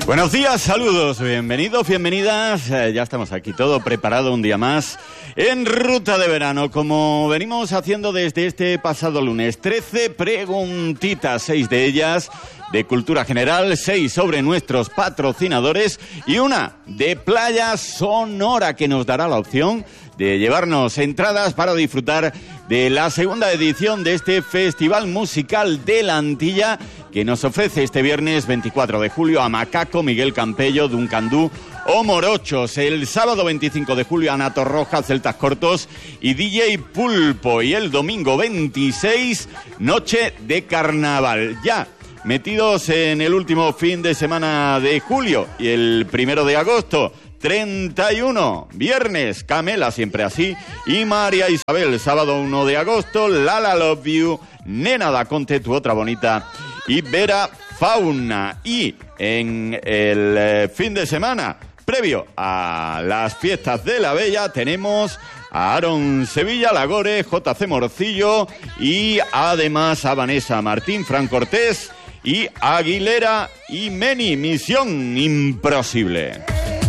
Buenos días, saludos, bienvenidos, bienvenidas. Ya estamos aquí, todo preparado un día más en Ruta de Verano, como venimos haciendo desde este pasado lunes. 13 preguntitas, 6 de ellas de cultura general, 6 sobre nuestros patrocinadores y una de Playa Sonora, que nos dará la opción de llevarnos entradas para disfrutar de la segunda edición de este Festival Musical de la Antilla, que nos ofrece este viernes 24 de julio a Macaco, Miguel Campello, Duncandú o Morochos. El sábado 25 de julio Ana Torroja, Celtas Cortos y DJ Pulpo. Y el domingo 26, Noche de Carnaval. Ya metidos en el último fin de semana de julio y el 1 de agosto, 31, viernes, Camela, siempre así, y María Isabel, sábado 1 de agosto, Lala Love You, Nena da Conte, tu otra bonita, y Vera Fauna. Y en el fin de semana, previo a las fiestas de la Bella, tenemos a Aaron Sevilla, Lagore, JC Morcillo y además a Vanessa Martín, Fran Cortés y Aguilera y Meni, Misión Imposible.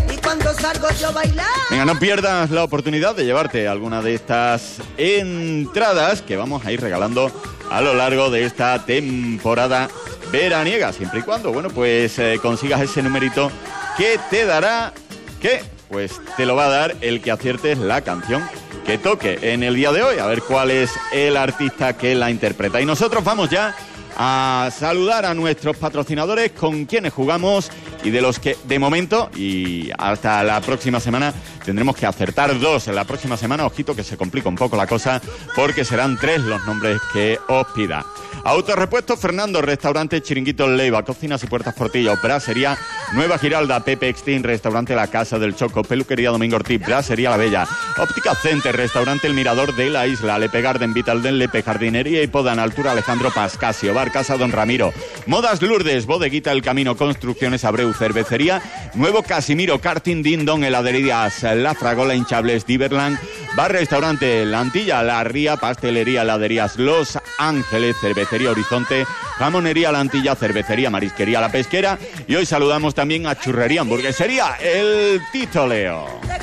Venga, no pierdas la oportunidad de llevarte alguna de estas entradas que vamos a ir regalando a lo largo de esta temporada veraniega, siempre y cuando, bueno, pues consigas ese numerito que te dará, que pues te lo va a dar el que aciertes la canción que toque en el día de hoy, a ver cuál es el artista que la interpreta. Y nosotros vamos ya a saludar a nuestros patrocinadores con quienes jugamos y de los que de momento y hasta la próxima semana tendremos que acertar 2. En la próxima semana, ojito que se complica un poco la cosa porque serán 3 los nombres que os pida. Autorepuestos Fernando, Restaurante Chiringuito Leiva, Cocinas y Puertas Portillo, Brasería Nueva Giralda, Pepe Extin, Restaurante La Casa del Choco, Peluquería Domingo Ortiz, Brasería La Bella, Óptica Center, Restaurante El Mirador de la Isla, Lepe Garden, Vital del Lepe, Jardinería y Podan, Altura Alejandro Pascasio, Bar Casa Don Ramiro, Modas Lourdes, Bodeguita El Camino, Construcciones Abreu, Cervecería Nuevo Casimiro, Karting Dindon, Heladerías La Fragola, Hinchables, Diverland, Bar Restaurante La Antilla, La Ría, Pastelería Heladerías Los Ángeles, Cervecería Horizonte, Jamonería La Antilla, Cervecería Marisquería La Pesquera, y hoy saludamos también a Churrería Hamburguesería El Tito Leo.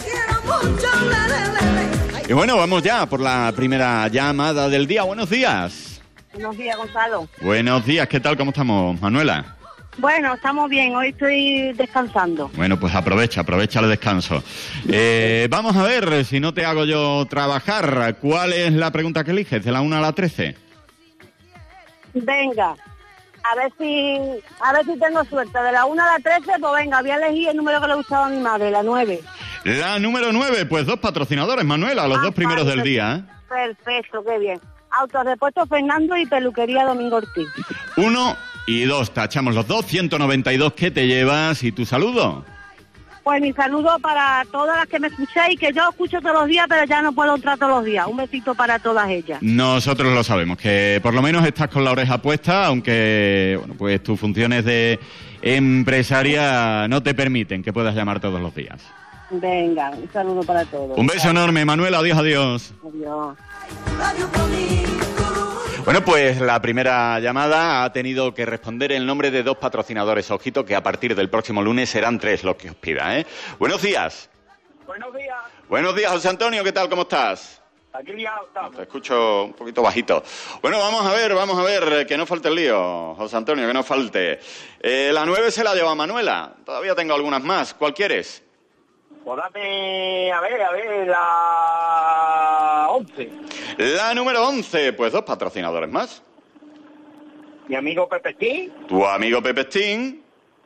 Y bueno, vamos ya por la primera llamada del día. Buenos días. Buenos días, Gonzalo. Buenos días, ¿qué tal? ¿Cómo estamos, Manuela? Bueno, estamos bien, hoy estoy descansando. Bueno, pues aprovecha el descanso. Vamos a ver, si no te hago yo trabajar, ¿cuál es la pregunta que eliges, de la 1 a la 13? Venga, a ver si tengo suerte. De la 1 a la 13, pues venga, voy a elegir el número que le gustaba a mi madre, la 9. La número 9, pues 2 patrocinadores, Manuela, los 2 primeros del día. Perfecto, qué bien. Autorepuestos Fernando y Peluquería Domingo Ortiz. 1 y 2, tachamos los 2, 192 que te llevas. ¿Y tu saludo? Pues mi saludo para todas las que me escuchéis, que yo escucho todos los días, pero ya no puedo entrar todos los días. Un besito para todas ellas. Nosotros lo sabemos, que por lo menos estás con la oreja puesta, aunque bueno, pues tus funciones de empresaria no te permiten que puedas llamar todos los días. Venga, un saludo para todos. Un beso enorme, Manuela, adiós, adiós. Adiós. Bueno, pues la primera llamada ha tenido que responder el nombre de 2 patrocinadores. Ojito que a partir del próximo lunes serán 3 los que os pida, ¿eh? Buenos días. Buenos días. Buenos días, José Antonio, ¿qué tal? ¿Cómo estás? Aquí ya estamos. Te escucho un poquito bajito. Bueno, vamos a ver, que no falte el lío, José Antonio, que no falte. La 9 se la lleva Manuela. Todavía tengo algunas más. ¿Cuál quieres? Pues dame, a ver, la 11. La número 11, pues 2 patrocinadores más. Mi amigo Pepe Stín. Tu amigo Pepe Stín.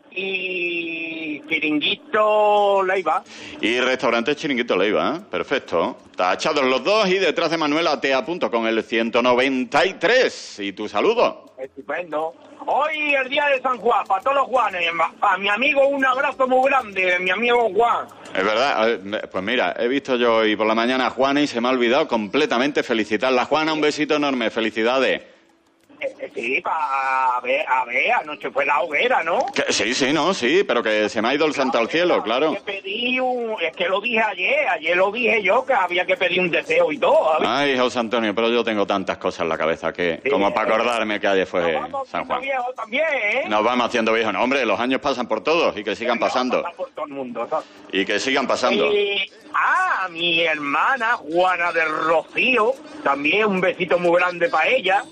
Y Chiringuito Leiva. Y Restaurante Chiringuito Leiva, ¿eh? Perfecto. Tachados los 2 y detrás de Manuela te apunto con el 193. ¿Y tu saludo? Estupendo. Hoy el día de San Juan, para todos los Juanes. A mi amigo un abrazo muy grande, mi amigo Juan. Es verdad, pues mira, he visto yo hoy por la mañana a Juana y se me ha olvidado completamente felicitarla. Juana, un besito enorme, felicidades. Sí, a ver, anoche fue la hoguera, ¿no? Sí, pero que se me ha ido el santo al cielo, claro. Es que lo dije ayer lo dije yo, que había que pedir un deseo y todo. Ay, José Antonio, pero yo tengo tantas cosas en la cabeza que, sí, como para acordarme que ayer fye San Juan. También, ¿eh? Nos vamos haciendo viejos. No, hombre, los años pasan por todos y que sigan pasando. Pasan por todo el mundo, ¿sabes? Y que sigan pasando. Mi hermana Juana del Rocío, también un besito muy grande para ella.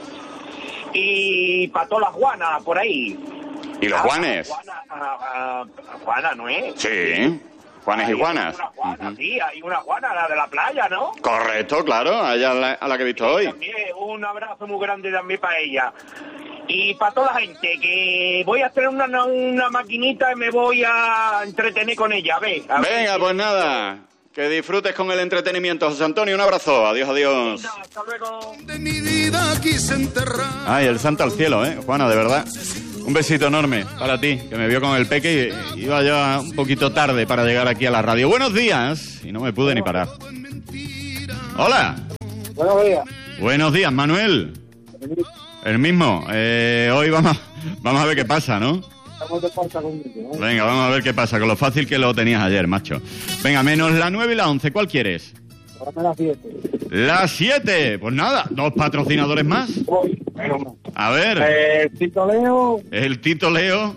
Y para todas las Juanas por ahí. ¿Y los Juanes? Juana, ¿no es? Sí, Juanes y Juanas. Sí, hay una Juana, la de la playa, ¿no? Correcto, claro, a ella a la que he visto hoy. También un abrazo muy grande también para ella. Y para toda la gente, que voy a hacer una maquinita y me voy a entretener con ella, Venga, pues nada. Que disfrutes con el entretenimiento, José Antonio. Un abrazo. Adiós. Hasta luego. De mi vida quise enterrar. Ay, el santo al cielo, Juana, de verdad. Un besito enorme para ti, que me vio con el peque y iba ya un poquito tarde para llegar aquí a la radio. Buenos días. Y no me pude ni parar. Hola. Buenos días. Buenos días, Manuel. El mismo. Hoy vamos a ver qué pasa, ¿no? Venga, vamos a ver qué pasa, con lo fácil que lo tenías ayer, macho. Venga, menos la 9 y la 11, ¿cuál quieres? La 7. La 7, pues nada, 2 patrocinadores más. A ver. El Tito Leo.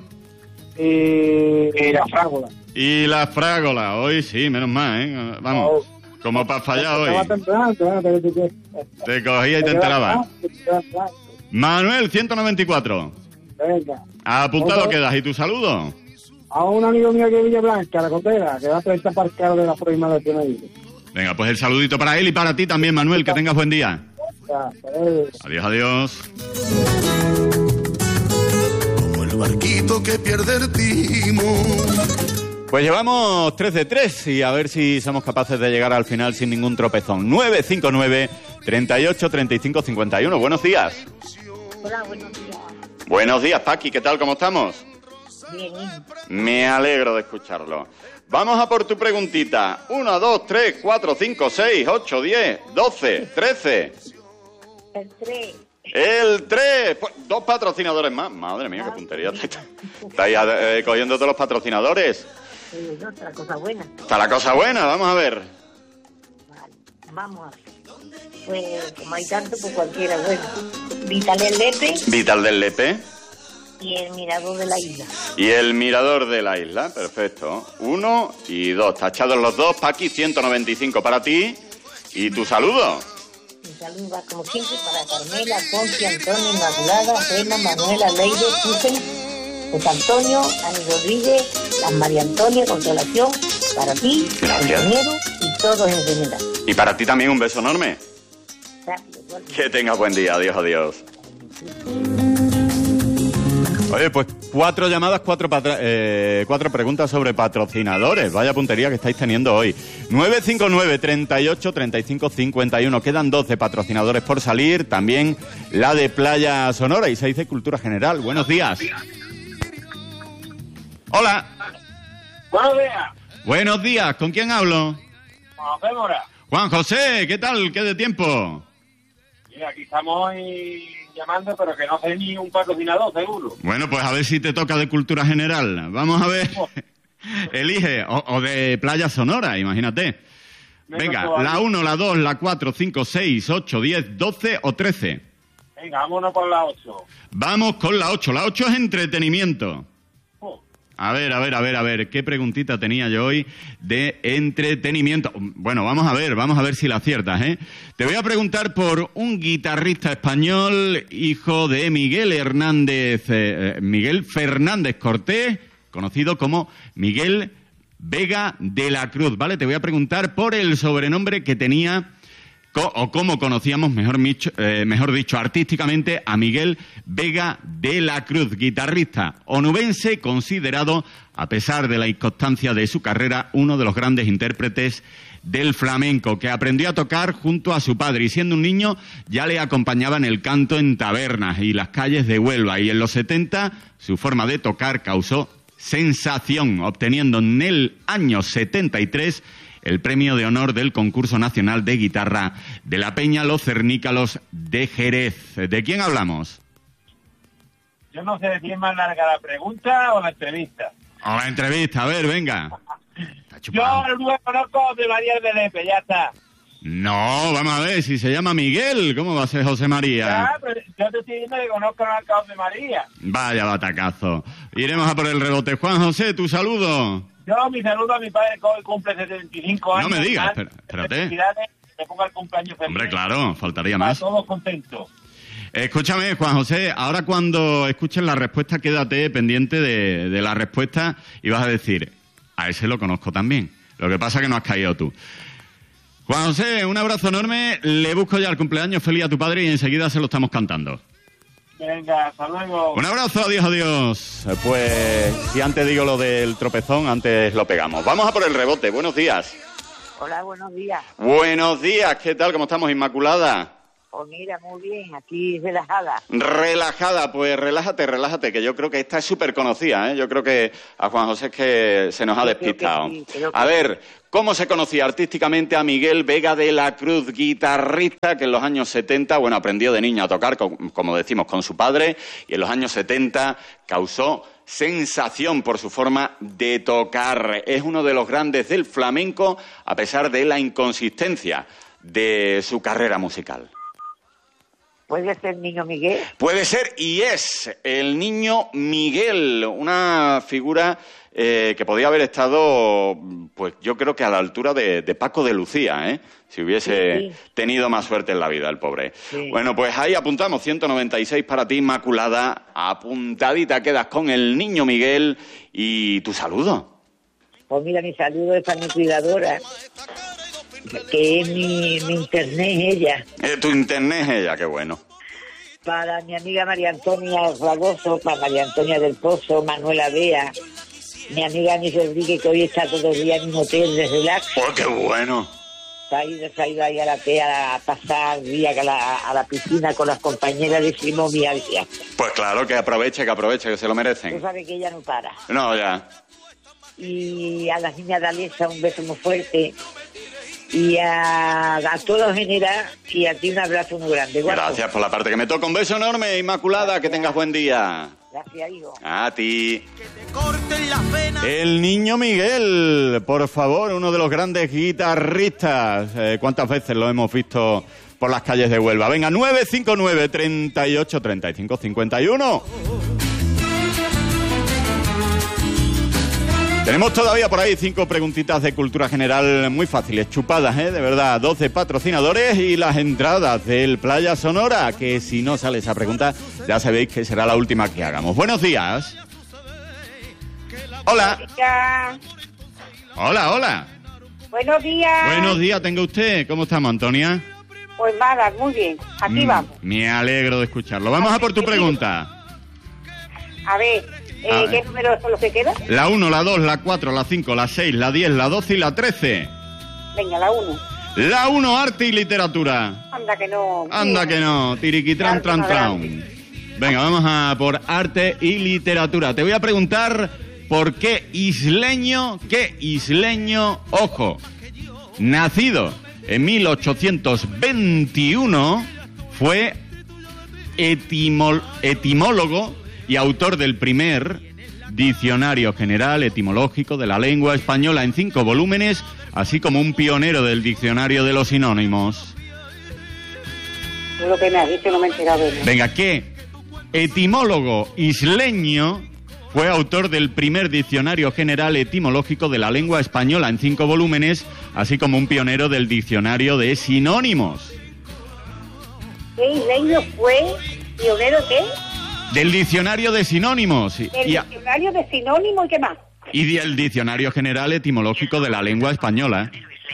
Y la Frágola. Y la Frágola, hoy sí, menos mal, Vamos, como para fallar hoy. Te cogía y te enterabas. Manuel, 194. Venga. Apuntado quedas. ¿Y tu saludo? A un amigo mío que Villa Blanca, la Cotera, que va a 30 parqueados de la próxima de Tenerife. Venga, pues el saludito para él y para ti también, Manuel. Que tengas buen día. Adiós. Como el barquito que pierde el timo. Pues llevamos 3 de 3 y a ver si somos capaces de llegar al final sin ningún tropezón. 959 38 35 51. Buenos días. Hola, buenos días. Buenos días, Paqui, ¿qué tal? ¿Cómo estamos? Bien. Me alegro de escucharlo. Vamos a por tu preguntita. 1, 2, 3, 4, 5, 6, 8, 10, 12, 13. El 3. El 3. Pues, 2 patrocinadores más. Madre mía, qué puntería. Estáis cogiendo todos los patrocinadores. Está la cosa buena. Está la cosa buena, vamos a ver. Vale, vamos a ver. Pues como hay tanto, pues cualquiera, bueno. Vital del Lepe. Y el Mirador de la Isla. Y el Mirador de la Isla, perfecto. 1 y 2, tachados los 2. Paqui, 195 para ti. ¿Y tu saludo? Mi saludo va como siempre para Carmela, Conchi, Antonio, Inmaculada, Rena, Manuela, Leire, Susen, José Antonio, Ani Rodríguez, las María Antonia, Consolación, para ti, compañero y todos en general. Y para ti también un beso enorme. Gracias. Que tengas buen día. Adiós. Oye, pues 4 llamadas, 4 preguntas sobre patrocinadores. Vaya puntería que estáis teniendo hoy. 959 38 35 51. Quedan 12 patrocinadores por salir. También la de Playa Sonora y 6 de Cultura General. Buenos días. Hola. Buenos días. Buenos días. ¿Con quién hablo? Juan José Mora. Juan José, ¿qué tal? ¿Qué de tiempo? Sí, aquí estamos llamando, pero que no sé ni un patrocinador, seguro. Bueno, pues a ver si te toca de Cultura General. Vamos a ver. Elige. O de Playa Sonora, imagínate. Venga, la 1, la 2, la 4, 5, 6, 8, 10, 12 o 13. Venga, vámonos con la 8. Vamos con la 8. La 8 es entretenimiento. A ver, ¿qué preguntita tenía yo hoy de entretenimiento? Bueno, vamos a ver si la aciertas, ¿eh? Te voy a preguntar por un guitarrista español, hijo de Miguel Fernández Cortés, conocido como Miguel Vega de la Cruz, ¿vale? Te voy a preguntar por el sobrenombre que tenía, o cómo conocíamos, mejor dicho, artísticamente, a Miguel Vega de la Cruz, guitarrista onubense, considerado, a pesar de la inconstancia de su carrera, uno de los grandes intérpretes del flamenco, que aprendió a tocar junto a su padre y siendo un niño ya le acompañaba en el canto en tabernas y las calles de Huelva, y en los 70 su forma de tocar causó sensación, obteniendo en el año 73 el premio de honor del concurso nacional de guitarra de la Peña Los Cernícalos de Jerez. ¿De quién hablamos? Yo no sé si es más larga la pregunta o la entrevista. O la entrevista, a ver, venga. Yo no conozco de María de Lepe, ya está. No, vamos a ver, si se llama Miguel, ¿cómo va a ser José María? Ya, pero yo te estoy diciendo que conozco al alcalde de María. Vaya batacazo. Iremos a por el rebote. Juan José, tu saludo. Yo, mi saludo a mi padre, que hoy cumple 75 años. No me digas, espérate. Que ponga el cumpleaños feliz. Hombre, claro, faltaría más. Para todos contentos. Escúchame, Juan José, ahora cuando escuches la respuesta, quédate pendiente de la respuesta y vas a decir, a ese lo conozco también. Lo que pasa es que no has caído tú. Juan José, un abrazo enorme, le busco ya el cumpleaños feliz a tu padre y enseguida se lo estamos cantando. Venga, hasta luego. Un abrazo, adiós, adiós. Pues si antes digo lo del tropezón, antes lo pegamos. Vamos a por el rebote, buenos días. Hola, buenos días. Buenos días, ¿qué tal? ¿Cómo estamos, Inmaculada? Pues mira, muy bien, aquí relajada. Relajada, pues relájate, que yo creo que esta es súper conocida, ¿eh? Yo creo que a Juan José es que se nos ha despistado. A ver, ¿cómo se conocía artísticamente a Miguel Vega de la Cruz, guitarrista que en los años 70, bueno, aprendió de niño a tocar, como decimos, con su padre, y en los años 70 causó sensación por su forma de tocar? Es uno de los grandes del flamenco, a pesar de la inconsistencia de su carrera musical. ¿Puede ser Niño Miguel? Puede ser y es el Niño Miguel, una figura que podía haber estado, pues yo creo que a la altura de Paco de Lucía, ¿eh? Si hubiese tenido más suerte en la vida, el pobre. Sí. Bueno, pues ahí apuntamos, 196 para ti, Inmaculada. Apuntadita quedas con el Niño Miguel y tu saludo. Pues mira, mi saludo es para mi cuidadora, que es mi internet ella. Tu internet es ella, qué bueno. Para mi amiga María Antonia Ragoso, para María Antonia del Pozo, Manuela Bea, mi amiga Ani Rodríguez, que hoy está todo el día en un hotel de relax. ¡Oh, qué bueno! Se ha ido ahí a la TEA a pasar día a la piscina con las compañeras de fibromialgia. Pues claro, que aproveche, que se lo merecen. Tú sabes que ella no para. No, ya. Y a las niñas de Alesa un beso muy fuerte. Y a todo en general, y a ti un abrazo muy grande. Guapo. Gracias por la parte que me toca. Un beso enorme, Inmaculada. Gracias. Que tengas buen día. Gracias, hijo. A ti. El Niño Miguel, por favor, uno de los grandes guitarristas. ¿Cuántas veces lo hemos visto por las calles de Huelva? Venga, 959 38 35 51. Tenemos todavía por ahí 5 preguntitas de cultura general muy fáciles, chupadas, de verdad. 12 patrocinadores y las entradas del Playa Sonora, que si no sale esa pregunta, ya sabéis que será la última que hagamos. Buenos días. Hola. Hola. Buenos días. Buenos días, tenga usted. ¿Cómo estamos, Antonia? Pues nada, muy bien. Aquí vamos. Me alegro de escucharlo. Vamos a por tu pregunta. A ver, ¿qué números son los que quedan? La 1, la 2, la 4, la 5, la 6, la 10, la 12 y la 13. Venga, la 1. La 1, arte y literatura. Anda que no. Anda que no, tiriquitran, tran. Venga, vamos a por arte y literatura. Te voy a preguntar por qué isleño, ojo, nacido en 1821, fue etimólogo y autor del primer diccionario general etimológico de la lengua española en 5 volúmenes, así como un pionero del diccionario de los sinónimos. Lo que me has dicho no me he enterado. Venga, ¿qué? Etimólogo isleño fue autor del primer diccionario general etimológico de la lengua española en 5 volúmenes, así como un pionero del diccionario de sinónimos. ¿Qué isleño fue? ¿Pionero qué? Del diccionario de sinónimos. Diccionario de sinónimos y qué más. Y del diccionario general etimológico de la lengua española.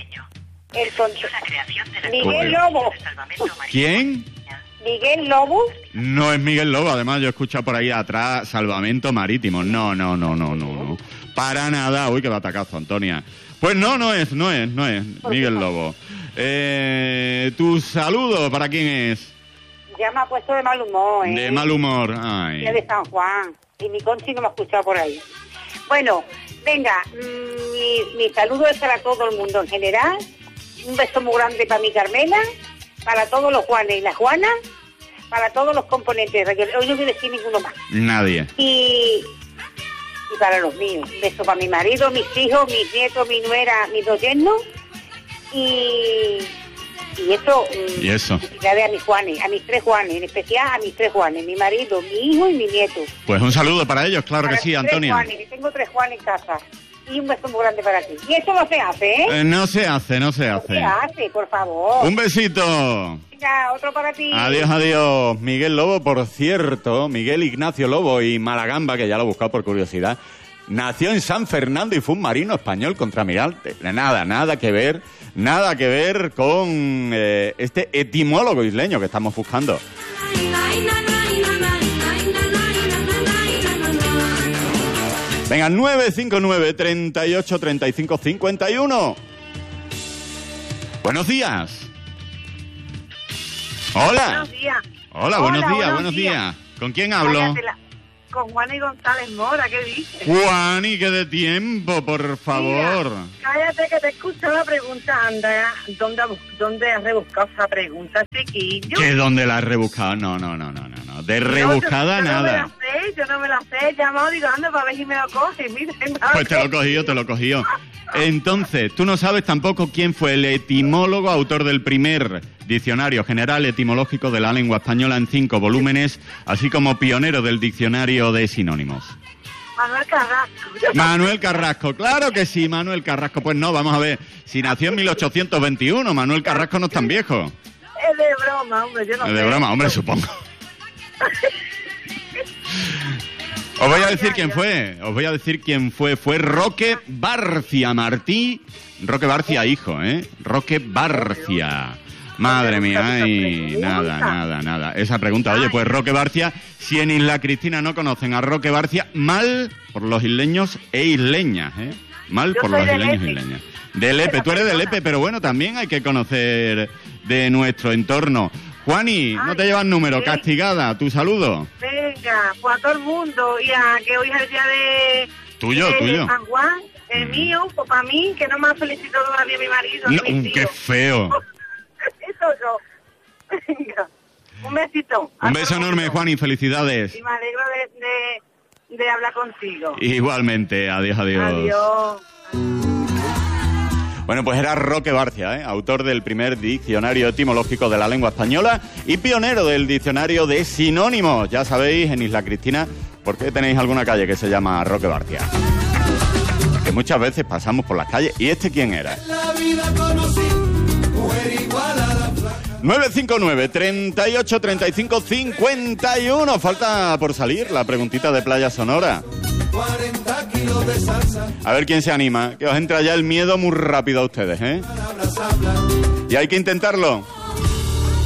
Miguel Lobo. ¿Quién? Miguel Lobo. No es Miguel Lobo, además yo he escuchado por ahí atrás Salvamento Marítimo. No. Para nada. Uy, qué batacazo, Antonia. Pues no es Miguel Lobo. Tu saludo, ¿para quién es? Ya me ha puesto de mal humor, ¿eh? De mal humor, ay. De San Juan. Y mi Conchi no me ha escuchado por ahí. Bueno, venga, mi mi saludo es para todo el mundo en general. Un beso muy grande para mi Carmela, para todos los Juanes y las Juanas, para todos los componentes. Hoy no voy a decir ninguno más. Nadie. Y para los míos. Un beso para mi marido, mis hijos, mis nietos, mi nuera, mis 2 yernos. Y eso. A mis Juanes, a mis 3 Juanes, en especial a mis 3 Juanes, mi marido, mi hijo y mi nieto. Pues un saludo para ellos, claro que sí, Antonia. Juanes, que tengo 3 Juanes en casa. Y un beso muy grande para ti. Y eso no se hace, ¿eh? No se hace. No se hace, por favor. Un besito. Venga, otro para ti. Adiós. Miguel Lobo, por cierto, Miguel Ignacio Lobo y Malagamba, que ya lo he buscado por curiosidad, nació en San Fernando y fue un marino español contraalmirante. Nada que ver con este etimólogo isleño que estamos buscando. Venga, 959 38 35 51. Buenos días. Hola. Buenos días. Hola, buenos días. ¿Con quién hablo? Cállatela. Con Juan y González Mora, ¿qué dices? Juan, y que de tiempo, por favor. Mira, cállate que te escucho la pregunta, anda. ¿Dónde has rebuscado esa pregunta, chiquillo? ¿Qué dónde la has rebuscado? No. De rebuscada yo nada. Yo no me la sé. He llamado digo, anda, para ver si me lo coges. Mira, pues te lo he cogido. Entonces, tú no sabes tampoco quién fue el etimólogo, autor del primer diccionario general etimológico de la lengua española en 5 volúmenes, así como pionero del diccionario de sinónimos. Manuel Carrasco, claro que sí, Manuel Carrasco. Pues no, vamos a ver, si nació en 1821, Manuel Carrasco no es tan viejo. Es de broma, hombre, yo no sé. Es de broma, hombre, supongo. Os voy a decir quién fue. Fue Roque Barcia Martí. Roque Barcia hijo, Roque Barcia. Madre mía, ay, nada. Esa pregunta, oye, pues Roque Barcia, si en Isla Cristina no conocen a Roque Barcia, mal por los isleños e isleñas, Mal por los isleños e isleñas. De Lepe, tú eres de Lepe, pero bueno, también hay que conocer de nuestro entorno. Juani, no te llevas número, ¿sí? Castigada, tu saludo. Venga, pues a todo el mundo, y a que hoy es el día de... Tuyo. San Juan, el mío, pues para mí, que no me ha felicitado todavía mi marido. No, qué feo. Eso yo. Venga, un besito. Un beso enorme, Juani, felicidades. Y me alegro de hablar contigo. Igualmente, adiós. Adiós. Bueno, pues era Roque Barcia, autor del primer diccionario etimológico de la lengua española y pionero del diccionario de sinónimos. Ya sabéis, en Isla Cristina, ¿por qué tenéis alguna calle que se llama Roque Barcia? Que muchas veces pasamos por las calles. ¿Y este quién era? 959 38 35 51. Falta por salir la preguntita de Playa Sonora. 40 kilos de salsa. A ver quién se anima, que os entra ya el miedo muy rápido a ustedes, Y hay que intentarlo.